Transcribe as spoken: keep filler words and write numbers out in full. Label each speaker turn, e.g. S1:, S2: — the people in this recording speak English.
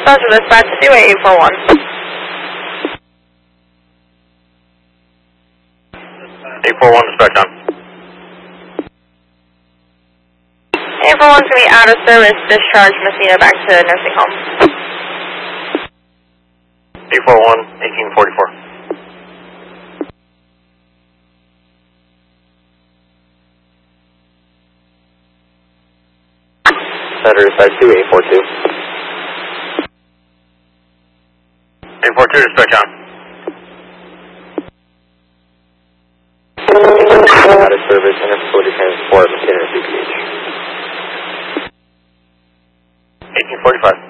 S1: Roger, dispatch, two eight four one.
S2: eight four one, dispatch on.
S1: eight four one's going to be out of service, discharge Messina back to nursing home.
S2: eight four one, eighteen forty-four.
S3: Center dispatch two eight four two.
S2: eight four two, dispatch on.
S3: Out of service, inter-facility transport, Messina C P H.
S2: eighteen forty-five.